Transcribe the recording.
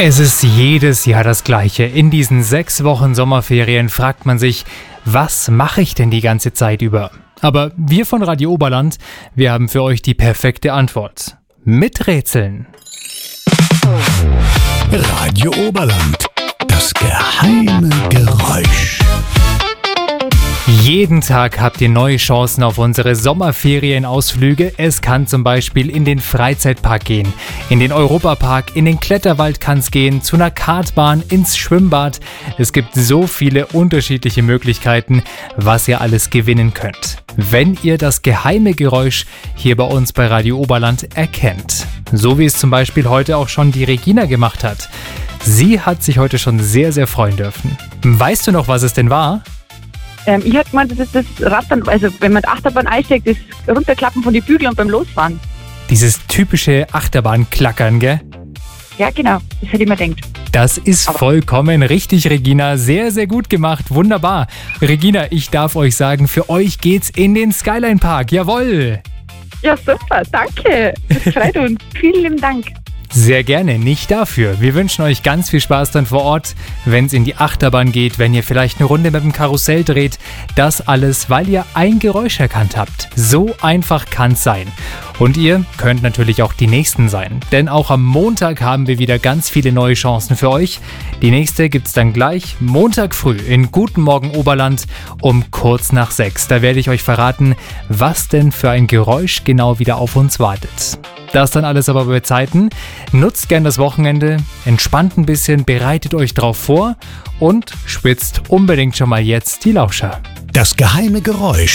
Es ist jedes Jahr das Gleiche. In diesen 6 Wochen Sommerferien fragt man sich, was mache ich denn die ganze Zeit über? Aber wir von Radio Oberland, wir haben für euch die perfekte Antwort. Miträtseln. Radio Oberland, das geheime Geräusch. Jeden Tag habt ihr neue Chancen auf unsere Sommerferienausflüge. Es kann zum Beispiel in den Freizeitpark gehen, in den Europapark, in den Kletterwald kann es gehen, zu einer Kartbahn, ins Schwimmbad. Es gibt so viele unterschiedliche Möglichkeiten, was ihr alles gewinnen könnt, wenn ihr das geheime Geräusch hier bei uns bei Radio Oberland erkennt. So wie es zum Beispiel heute auch schon die Regina gemacht hat. Sie hat sich heute schon sehr, sehr freuen dürfen. Weißt du noch, was es denn war? Ich hätte gemeint, das ist das Rattern, also wenn man die Achterbahn einsteigt, das Runterklappen von den Bügeln und beim Losfahren. Dieses typische Achterbahnklackern, gell? Ja, genau, das hätte ich mir gedacht. Das ist vollkommen richtig, Regina. Sehr, sehr gut gemacht. Wunderbar. Regina, ich darf euch sagen, für euch geht's in den Skyline Park. Jawohl. Ja, super, danke. Das freut uns. Vielen lieben Dank. Sehr gerne, nicht dafür. Wir wünschen euch ganz viel Spaß dann vor Ort, wenn es in die Achterbahn geht, wenn ihr vielleicht eine Runde mit dem Karussell dreht. Das alles, weil ihr ein Geräusch erkannt habt. So einfach kann's sein. Und ihr könnt natürlich auch die Nächsten sein. Denn auch am Montag haben wir wieder ganz viele neue Chancen für euch. Die nächste gibt's dann gleich Montag früh in Guten Morgen Oberland um kurz nach 6. Da werde ich euch verraten, was denn für ein Geräusch genau wieder auf uns wartet. Das dann alles aber bei Zeiten. Nutzt gern das Wochenende, entspannt ein bisschen, bereitet euch drauf vor und spitzt unbedingt schon mal jetzt die Lauscher. Das geheime Geräusch.